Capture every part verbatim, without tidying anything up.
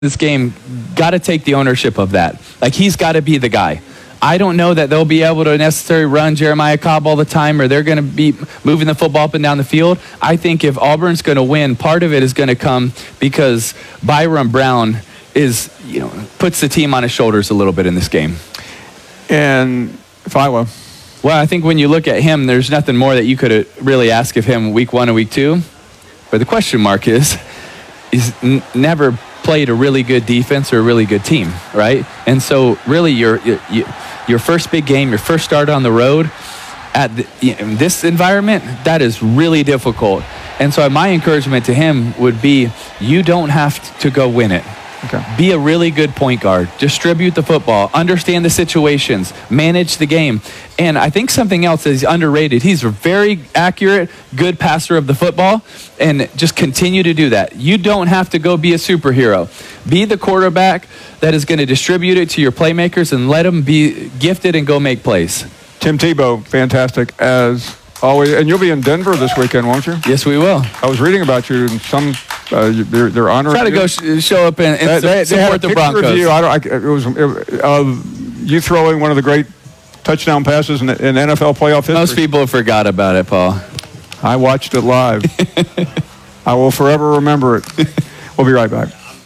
this game got to take the ownership of that. Like, he's got to be the guy. I don't know that they'll be able to necessarily run Jeremiah Cobb all the time, or they're going to be moving the football up and down the field. I think if Auburn's going to win, part of it is going to come because Byron Brown is, you know, puts the team on his shoulders a little bit in this game. And if I were, well, I think when you look at him, there's nothing more that you could really ask of him week one and week two. But the question mark is, he's n- never played a really good defense or a really good team, right? And so really your your, your first big game, your first start on the road at the, in this environment, that is really difficult. And so my encouragement to him would be, you don't have to go win it. Okay. Be a really good point guard. Distribute the football. Understand the situations. Manage the game. And I think something else is underrated. He's a very accurate, good passer of the football, and just continue to do that. You don't have to go be a superhero. Be the quarterback that is going to distribute it to your playmakers and let them be gifted and go make plays. Tim Tebow, fantastic as always. And you'll be in Denver this weekend, won't you? Yes, we will. I was reading about you and some uh, they're, they're honoring Try to you. go sh- show up and, and they, they, support they had a the picture Broncos. Of you. I don't, I, it was it, uh, you throwing one of the great touchdown passes in, in N F L playoff history. Most people forgot about it, Paul. I watched it live. I will forever remember it. We'll be right back.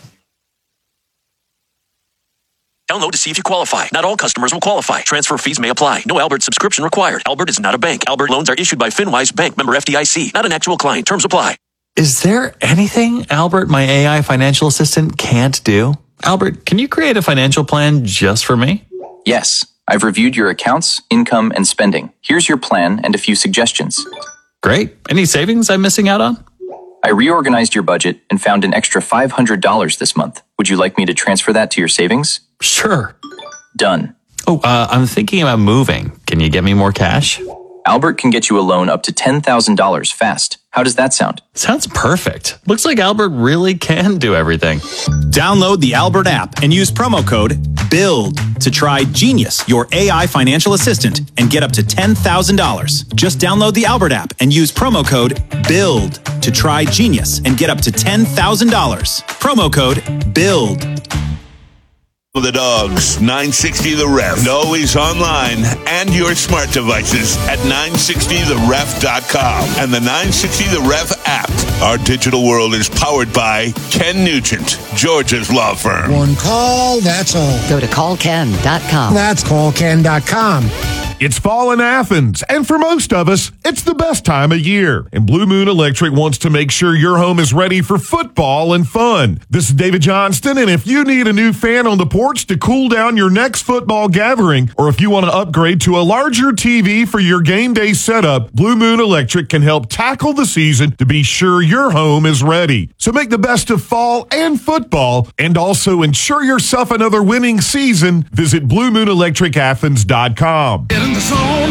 Download to see if you qualify. Not all customers will qualify. Transfer fees may apply. No Albert subscription required. Albert is not a bank. Albert loans are issued by FinWise Bank, member F D I C. Not an actual client. Terms apply. Is there anything Albert, my A I financial assistant, can't do? Albert, can you create a financial plan just for me? Yes. I've reviewed your accounts, income, and spending. Here's your plan and a few suggestions. Great. Any savings I'm missing out on? I reorganized your budget and found an extra five hundred dollars this month. Would you like me to transfer that to your savings? Sure. Done. Oh, uh, I'm thinking about moving. Can you get me more cash? Albert can get you a loan up to ten thousand dollars fast. How does that sound? Sounds perfect. Looks like Albert really can do everything. Download the Albert app and use promo code BUILD to try Genius, your A I financial assistant, and get up to ten thousand dollars. Just download the Albert app and use promo code BUILD to try Genius and get up to ten thousand dollars. Promo code BUILD. The Dogs, nine sixty The Ref, and always online and your smart devices at nine sixty the ref dot com and the nine sixty The Ref app. Our digital world is powered by Ken Nugent, Georgia's law firm. One call, that's all. Go to call ken dot com. That's call ken dot com. It's fall in Athens, and for most of us, it's the best time of year. And Blue Moon Electric wants to make sure your home is ready for football and fun. This is David Johnston, and if you need a new fan on the porch to cool down your next football gathering, or if you want to upgrade to a larger T V for your game day setup, Blue Moon Electric can help tackle the season to be sure your home is ready. So make the best of fall and football, and also ensure yourself another winning season. Visit blue moon electric athens dot com. In the zone,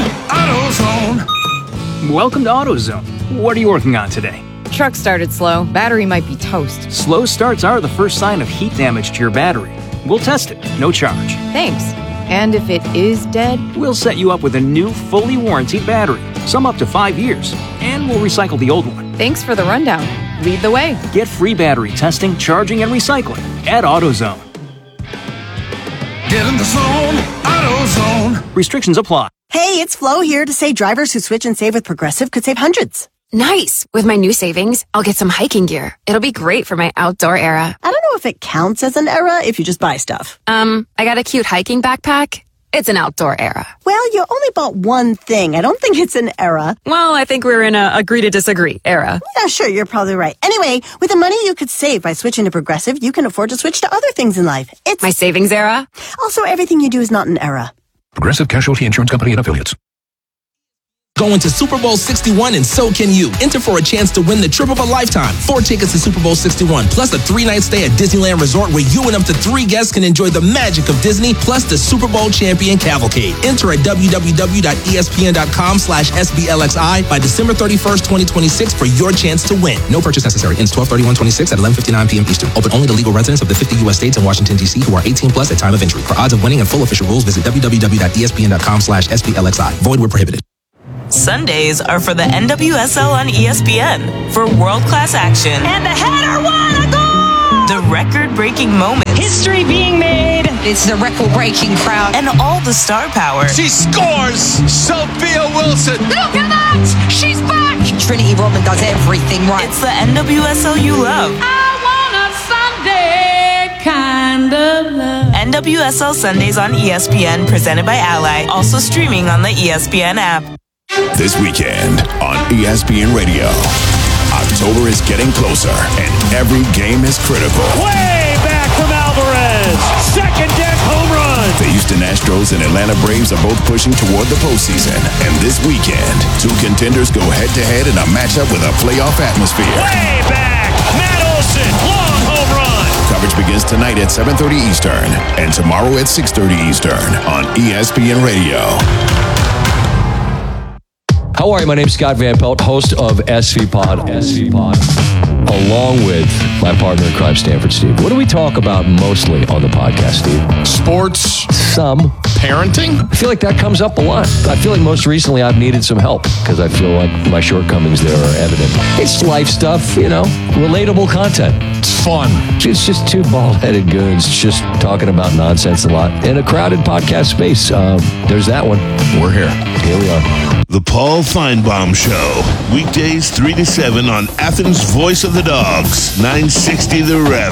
AutoZone. Welcome to AutoZone. What are you working on today? Truck started slow. Battery might be toast. Slow starts are the first sign of heat damage to your battery. We'll test it, no charge. Thanks. And if it is dead? We'll set you up with a new, fully warranted battery, some up to five years, and we'll recycle the old one. Thanks for the rundown. Lead the way. Get free battery testing, charging, and recycling at AutoZone. Get in the zone, AutoZone. Restrictions apply. Hey, it's Flo here to say drivers who switch and save with Progressive could save hundreds. Nice. With my new savings, I'll get some hiking gear. It'll be great for my outdoor era. I don't know if it counts as an era if you just buy stuff. Um, I got a cute hiking backpack. It's an outdoor era. Well, you only bought one thing. I don't think it's an era. Well, I think we're in a agree to disagree era. Yeah, sure, you're probably right. Anyway, with the money you could save by switching to Progressive, you can afford to switch to other things in life. It's my savings era. Also, everything you do is not an era. Progressive Casualty Insurance Company and Affiliates. Going to Super Bowl sixty-one, and so can you. Enter for a chance to win the trip of a lifetime. Four tickets to Super Bowl sixty-one, plus a three-night stay at Disneyland Resort where you and up to three guests can enjoy the magic of Disney, plus the Super Bowl Champion Cavalcade. Enter at w w w dot e s p n dot com slash s b l x i by December thirty-first, twenty twenty-six for your chance to win. No purchase necessary. Ends twelve thirty-one twenty-six at eleven fifty-nine p m Eastern. Open only to legal residents of the fifty U S states and Washington, D C who are eighteen plus at time of entry. For odds of winning and full official rules, visit w w w dot e s p n dot com slash s b l x i. Void where prohibited. Sundays are for the N W S L on E S P N for world-class action. And the header, what a goal! The record-breaking moments. History being made. It's the record-breaking crowd. And all the star power. She scores! Sophia Wilson! Look at that! She's back! Trinity Rodman does everything right. It's the N W S L you love. I want a Sunday kind of love. N W S L Sundays on E S P N, presented by Ally. Also streaming on the E S P N app. This weekend on E S P N Radio. October is getting closer, and every game is critical. Way back from Alvarez. Second deck home run. The Houston Astros and Atlanta Braves are both pushing toward the postseason. And this weekend, two contenders go head-to-head in a matchup with a playoff atmosphere. Way back. Matt Olson. Long home run. Coverage begins tonight at seven thirty Eastern and tomorrow at six thirty Eastern on E S P N Radio. How are you? My name's Scott Van Pelt, host of S V Pod, S V Pod, along with my partner in crime, Stanford Steve. What do we talk about mostly on the podcast, Steve? Sports. Some. Parenting. I feel like that comes up a lot. I feel like most recently I've needed some help because I feel like my shortcomings there are evident. It's life stuff, you know, relatable content. It's fun. It's just two bald-headed goons just talking about nonsense a lot in a crowded podcast space. Um, there's that one. We're here. Here we are. The Paul Feinbaum Show. Weekdays three to seven on Athens' Voice of the Dogs. nine sixty The Ref.